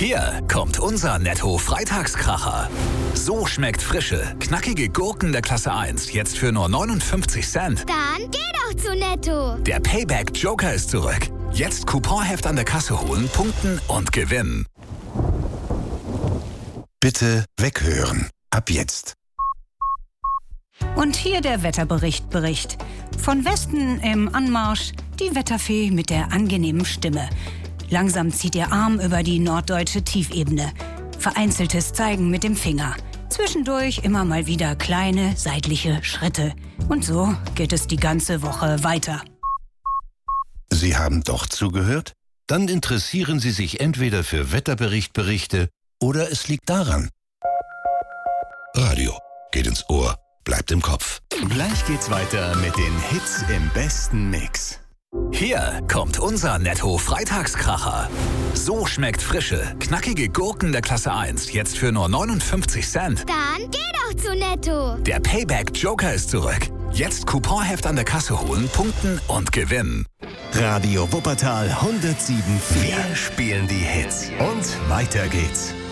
Hier kommt unser Netto-Freitagskracher. So schmeckt frische, knackige Gurken der Klasse 1 jetzt für nur 59 Cent. Dann geh doch zu Netto. Der Payback-Joker ist zurück. Jetzt Couponheft an der Kasse holen, punkten und gewinnen. Bitte weghören. Ab jetzt. Und hier der Wetterbericht. Von Westen im Anmarsch die Wetterfee mit der angenehmen Stimme. Langsam zieht ihr Arm über die norddeutsche Tiefebene. Vereinzeltes Zeigen mit dem Finger. Zwischendurch immer mal wieder kleine seitliche Schritte. Und so geht es die ganze Woche weiter. Sie haben doch zugehört? Dann interessieren Sie sich entweder für Wetterberichte oder es liegt daran. Radio geht ins Ohr, bleibt im Kopf. Gleich geht's weiter mit den Hits im besten Mix. Hier kommt unser Netto-Freitagskracher. So schmeckt frische, knackige Gurken der Klasse 1 jetzt für nur 59 Cent. Dann geh doch zu Netto. Der Payback-Joker ist zurück. Jetzt Couponheft an der Kasse holen, punkten und gewinnen. Radio Wuppertal 107.4. Wir spielen die Hits. Und weiter geht's.